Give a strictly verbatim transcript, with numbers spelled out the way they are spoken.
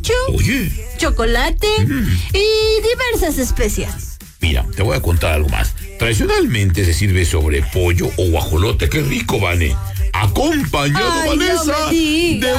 ketchup, Oye, chocolate Mm. y diversas especias. mira, te voy a contar algo más. Tradicionalmente se sirve sobre pollo o guajolote. ¡Qué rico, Vane! Acompañado, Ay, no Vanessa, me digas. de